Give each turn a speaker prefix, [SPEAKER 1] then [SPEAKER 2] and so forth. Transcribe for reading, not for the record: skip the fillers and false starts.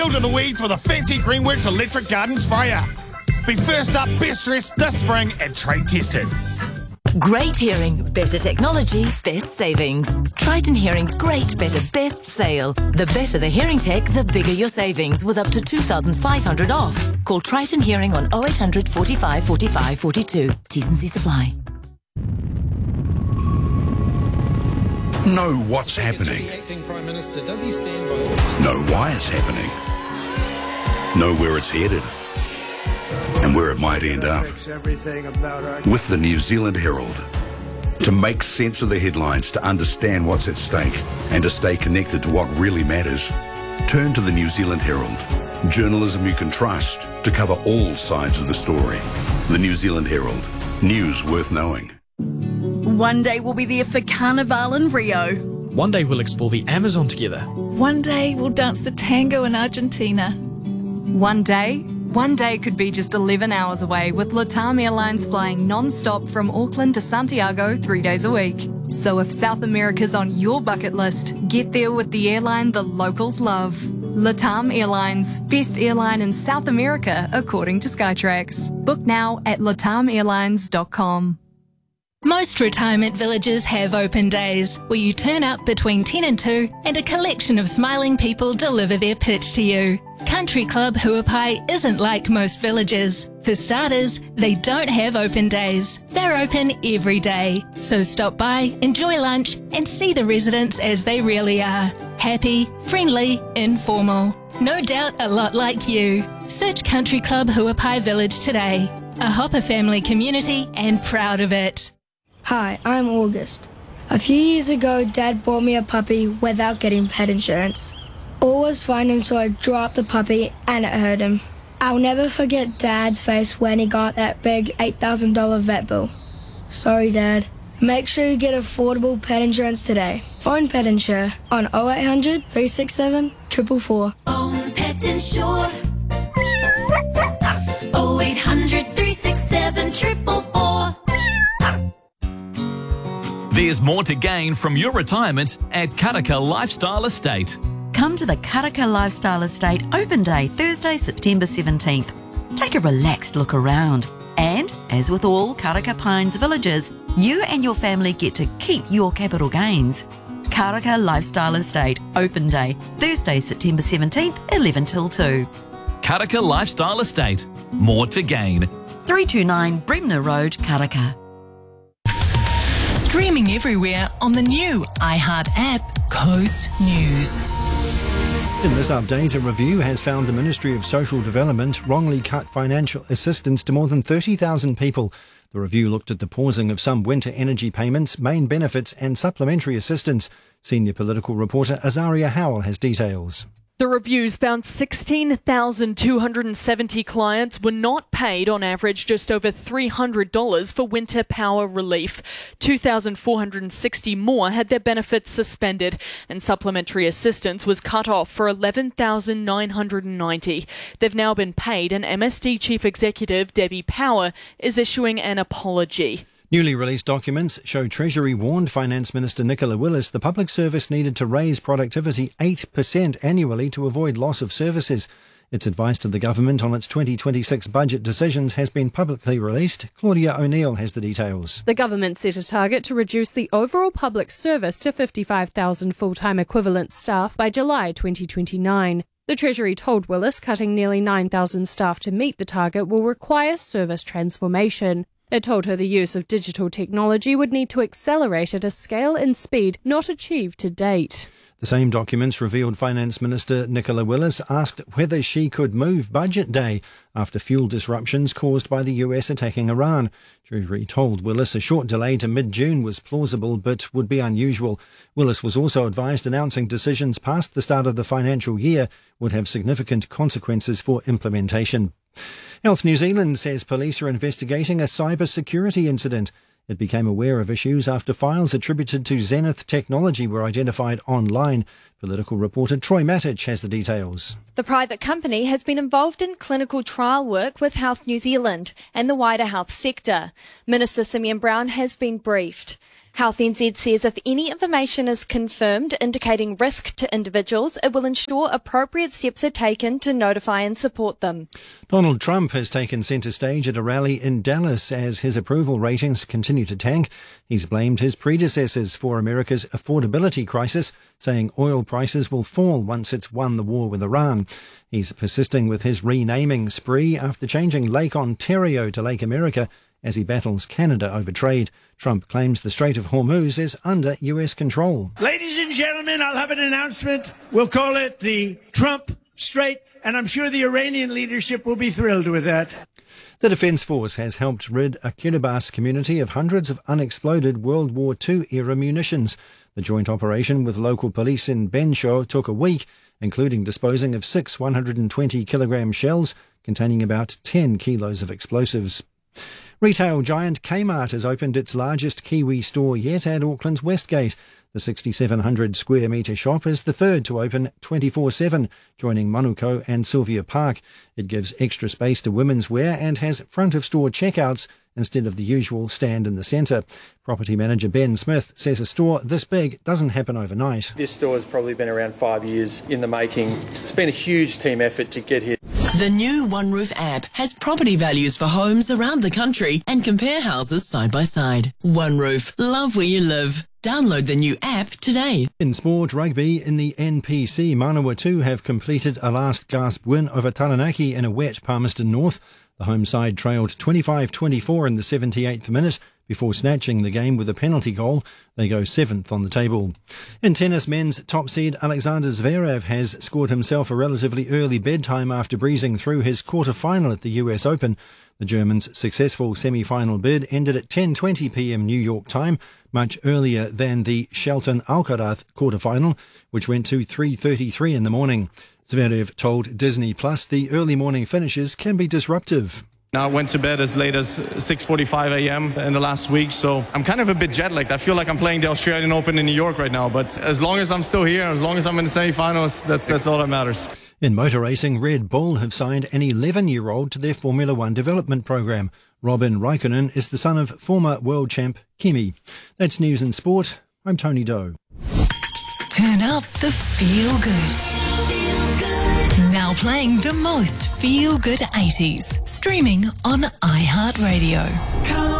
[SPEAKER 1] To the weeds with a fancy Greenworks electric garden sprayer. Be first up, best dressed this spring and trade tested.
[SPEAKER 2] Great hearing, better technology, best savings. Triton Hearing's great, better, best sale. The better the hearing tech, the bigger your savings with up to $2,500 off. Call Triton Hearing on 0800 45 45 42. T&C supply.
[SPEAKER 3] Know what's happening. Know why it's happening. Know where it's headed and where it might end up. With the New Zealand Herald. To make sense of the headlines, to understand what's at stake and to stay connected to what really matters, turn to the New Zealand Herald. Journalism you can trust to cover all sides of the story. The New Zealand Herald. News worth knowing.
[SPEAKER 4] One day we'll be there for Carnival in Rio.
[SPEAKER 5] One day we'll explore the Amazon together.
[SPEAKER 6] One day we'll dance the tango in Argentina.
[SPEAKER 7] One day could be just 11 hours away with LATAM Airlines flying non-stop from Auckland to Santiago 3 days a week. So if South America's on your bucket list, get there with the airline the locals love. LATAM Airlines, best airline in South America according to Skytrax. Book now at latamairlines.com.
[SPEAKER 6] Most retirement villages have open days, where you turn up between 10 and 2 and a collection of smiling people deliver their pitch to you. Country Club Huapai isn't like most villages. For starters, they don't have open days. They're open every day. So stop by, enjoy lunch, and see the residents as they really are. Happy, friendly, informal. No doubt a lot like you. Search Country Club Huapai Village today. A Hopper family community and proud of it.
[SPEAKER 8] Hi, I'm August. A few years ago, Dad bought me a puppy without getting pet insurance. All was fine until I dropped the puppy and it hurt him. I'll never forget Dad's face when he got that big $8,000 vet bill. Sorry, Dad. Make sure you get affordable pet insurance today. Phone Pet Insure on 0800 367 444.
[SPEAKER 2] Phone Pet Insure. 0800 367 444.
[SPEAKER 9] There's more to gain from your retirement at Karaka Lifestyle Estate.
[SPEAKER 4] Come to the Karaka Lifestyle Estate Open Day, Thursday, September 17th. Take a relaxed look around. And, as with all Karaka Pines villages, you and your family get to keep your capital gains. Karaka Lifestyle Estate Open Day, Thursday, September 17th, 11 till 2.
[SPEAKER 9] Karaka Lifestyle Estate. More to gain.
[SPEAKER 4] 329 Bremner Road, Karaka.
[SPEAKER 10] Streaming everywhere on the new iHeart app, Coast News.
[SPEAKER 11] In this update, a review has found the Ministry of Social Development wrongly cut financial assistance to more than 30,000 people. The review looked at the pausing of some winter energy payments, main benefits and supplementary assistance. Senior political reporter Azaria Howell has details.
[SPEAKER 12] The reviews found 16,270 clients were not paid on average just over $300 for winter power relief. 2,460 more had their benefits suspended, and supplementary assistance was cut off for 11,990. They've now been paid, and MSD Chief Executive Debbie Power is issuing an apology.
[SPEAKER 11] Newly released documents show Treasury warned Finance Minister Nicola Willis the public service needed to raise productivity 8% annually to avoid loss of services. Its advice to the government on its 2026 budget decisions has been publicly released. Claudia O'Neill has the details.
[SPEAKER 13] The government set a target to reduce the overall public service to 55,000 full-time equivalent staff by July 2029. The Treasury told Willis cutting nearly 9,000 staff to meet the target will require service transformation. It told her the use of digital technology would need to accelerate at a scale and speed not achieved to date.
[SPEAKER 11] The same documents revealed Finance Minister Nicola Willis asked whether she could move Budget Day after fuel disruptions caused by the US attacking Iran. Treasury told Willis a short delay to mid-June was plausible but would be unusual. Willis was also advised announcing decisions past the start of the financial year would have significant consequences for implementation. Health New Zealand says police are investigating a cybersecurity incident. It became aware of issues after files attributed to Zenith Technology were identified online. Political reporter Troy Matic has the details.
[SPEAKER 14] The private company has been involved in clinical trial work with Health New Zealand and the wider health sector. Minister Simeon Brown has been briefed. Health NZ says if any information is confirmed indicating risk to individuals, it will ensure appropriate steps are taken to notify and support them.
[SPEAKER 11] Donald Trump has taken centre stage at a rally in Dallas as his approval ratings continue to tank. He's blamed his predecessors for America's affordability crisis, saying oil prices will fall once it's won the war with Iran. He's persisting with his renaming spree after changing Lake Ontario to Lake America as he battles Canada over trade. Trump claims the Strait of Hormuz is under US control.
[SPEAKER 15] Ladies and gentlemen, I'll have an announcement. We'll call it the Trump Strait, and I'm sure the Iranian leadership will be thrilled with that.
[SPEAKER 11] The Defence Force has helped rid a Kiribati community of hundreds of unexploded World War II-era munitions. The joint operation with local police in Benshaw took a week, including disposing of 6 120-kilogram shells containing about 10 kilos of explosives. Retail giant Kmart has opened its largest Kiwi store yet at Auckland's Westgate. The 6,700 square metre shop is the third to open 24/7, joining Manukau and Sylvia Park. It gives extra space to women's wear and has front-of-store checkouts instead of the usual stand in the centre. Property manager Ben Smith says a store this big doesn't happen overnight.
[SPEAKER 16] This store has probably been around 5 years in the making. It's been a huge team effort to get here.
[SPEAKER 10] The new OneRoof app has property values for homes around the country and compare houses side by side. OneRoof, love where you live. Download the new app today.
[SPEAKER 11] In sport, rugby in the NPC, Manawatu have completed a last gasp win over Taranaki in a wet Palmerston North. The home side trailed 25-24 in the 78th minute before snatching the game with a penalty goal. They go 7th on the table. In tennis, men's top seed Alexander Zverev has scored himself a relatively early bedtime after breezing through his quarter-final at the US Open. The German's successful semi-final bid ended at 10:20 p.m. New York time, much earlier than the Shelton Alcaraz quarter-final, which went to 3:33 in the morning. Zverev told Disney Plus the early morning finishes can be disruptive.
[SPEAKER 17] Now I went to bed as late as 6:45 a.m. in the last week, so I'm kind of a bit jet lagged. I feel like I'm playing the Australian Open in New York right now, but as long as I'm still here, as long as I'm in the semi-finals, that's all that matters.
[SPEAKER 11] In motor racing, Red Bull have signed an 11-year-old to their Formula One development program. Robin Raikkonen is the son of former world champ Kimi. That's news and sport. I'm Tony Doe.
[SPEAKER 10] Turn up the feel-good. Now playing the most feel-good 80s. Streaming on iHeartRadio.